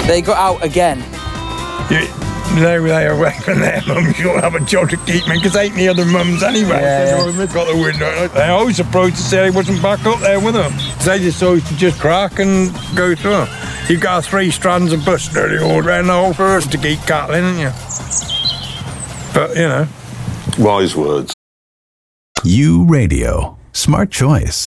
They got out again. They were away from their mums. You'll have a job to keep me, because ain't the other mums anyway. Yeah. They've got the window. They always surprised to say I wasn't back up there with them. They just always just crack and go through. You got 3 strands of bush nearly all round the whole forest to keep cattling, haven't you? But, you know. Wise words. U Radio. Smart choice.